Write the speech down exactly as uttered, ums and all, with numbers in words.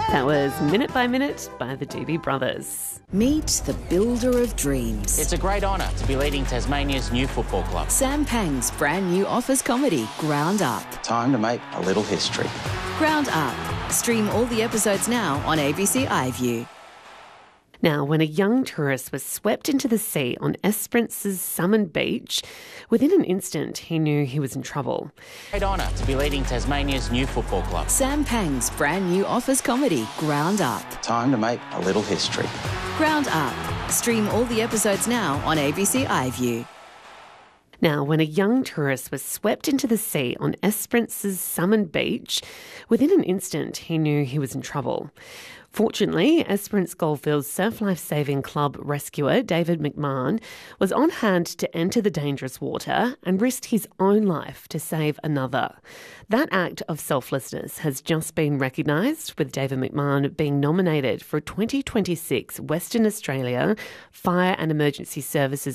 That was Minute by Minute by the Doobie Brothers. Meet the builder of dreams. It's a great honour to be leading Tasmania's new football club. Sam Pang's brand new office comedy, Ground Up. Time to make a little history. Ground Up. Stream all the episodes now on A B C iView. Now, when a young tourist was swept into the sea on Esperance's Summon Beach, within an instant he knew he was in trouble. Great honour to be leading Tasmania's new football club. Sam Pang's brand new office comedy, Ground Up. Time to make a little history. Ground Up. Stream all the episodes now on A B C iView. Now, when a young tourist was swept into the sea on Esperance's Summon Beach, within an instant he knew he was in trouble. Fortunately, Esperance Goldfields Surf Life Saving Club rescuer David McMahon was on hand to enter the dangerous water and risked his own life to save another. That act of selflessness has just been recognised, with David McMahon being nominated for a twenty twenty-six Western Australia Fire and Emergency Services